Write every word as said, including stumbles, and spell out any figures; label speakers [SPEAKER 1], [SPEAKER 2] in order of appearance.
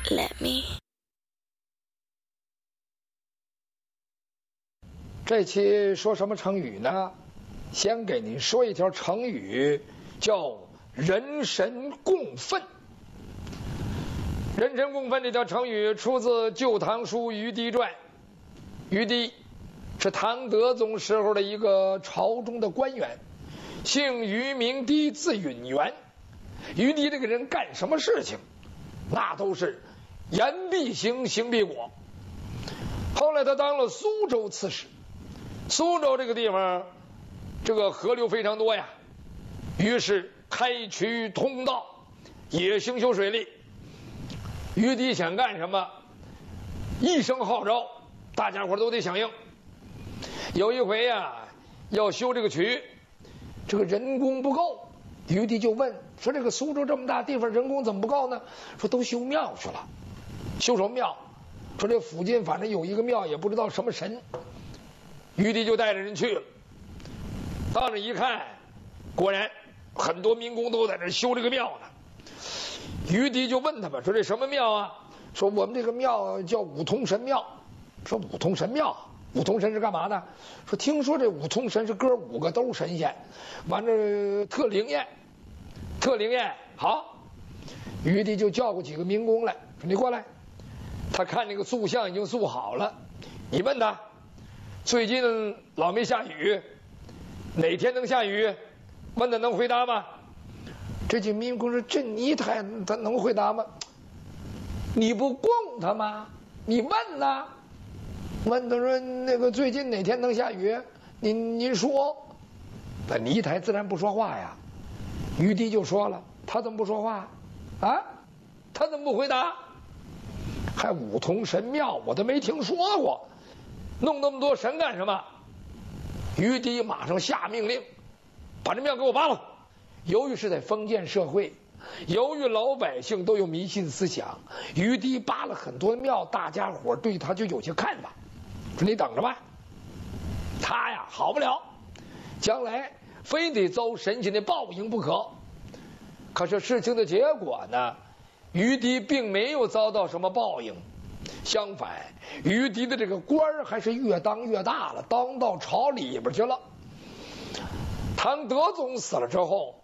[SPEAKER 1] Let me。
[SPEAKER 2] 这期说什么成语呢？先给您说一条成语，叫人神共愤。人神共愤这条成语出自《旧唐书·虞狄传》。虞狄是唐德宗时候的一个朝中的官员，姓虞，名狄，字允元。虞狄这个人干什么事情，那都是言必行，行必果。后来他当了苏州刺史。苏州这个地方，这个河流非常多呀，于是开渠通道，也兴修水利。虞狄想干什么，一声号召，大家伙都得响应。有一回呀、啊，要修这个渠，这个人工不够，虞狄就问说：“这个苏州这么大地方，人工怎么不够呢？”说：“都修庙去了。”修什么庙？说这附近反正有一个庙，也不知道什么神。虞狄就带着人去了，到那一看，果然很多民工都在这修这个庙呢。虞狄就问他们说：“这什么庙啊？”说：“我们这个庙叫五通神庙。”说：“五通神庙，五通神是干嘛的？”说：“听说这五通神是哥五个都是神仙，完了特灵验，特灵验。”好，虞狄就叫过几个民工来，说：“你过来。”他看那个塑像已经塑好了，你问他。最近老没下雨，哪天能下雨？问他能回答吗？这几民工说：“这你他他能回答吗？你不供他吗？你问呐？问他说那个最近哪天能下雨？您您说。”那尼台自然不说话呀。虞狄就说了：“他怎么不说话啊？他怎么不回答？还五通神庙，我都没听说过。弄那么多神干什么？”虞狄马上下命令，把这庙给我扒了。由于是在封建社会，由于老百姓都有迷信思想，虞狄扒了很多庙，大家伙对他就有些看法，说你等着吧，他呀好不了，将来非得遭神仙的报应不可。可是事情的结果呢，虞狄并没有遭到什么报应。相反，虞狄的这个官儿还是越当越大了，当到朝里边去了。唐德宗死了之后，